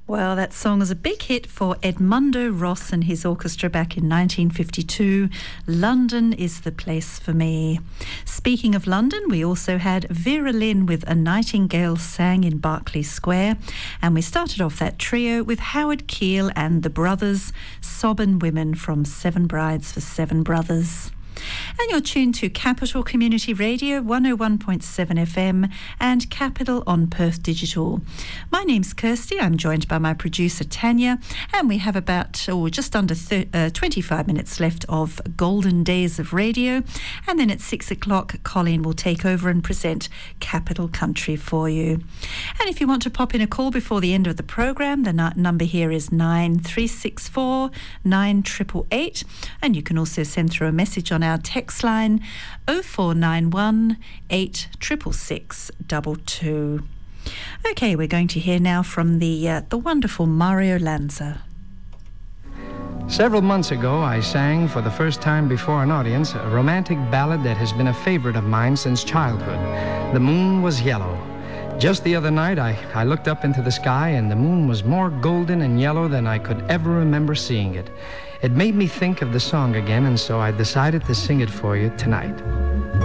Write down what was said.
Well, that song was a big hit for Edmundo Ross and his orchestra back in 1952. London is the place for me. Speaking of London, we also had Vera Lynn with A Nightingale Sang in Berkeley Square. And we started off that trio with Howard Keel and the Brothers, Sobbin' Women from Seven Brides for Seven Brothers. And you're tuned to Capital Community Radio 101.7 FM and Capital on Perth Digital. My name's Kirsty. I'm joined by my producer Tanya, and we have about just under 25 minutes left of Golden Days of Radio. And then at 6 o'clock, Colleen will take over and present Capital Country for you. And if you want to pop in a call before the end of the programme, the number here is 9364 9888, and you can also send through a message on our text line 0491 866 22. Okay, we're going to hear now from the wonderful Mario Lanza. Several months ago, I sang for the first time before an audience a romantic ballad that has been a favorite of mine since childhood. The moon was yellow. Just the other night, I looked up into the sky, and the moon was more golden and yellow than I could ever remember seeing it. It made me think of the song again, and so I decided to sing it for you tonight.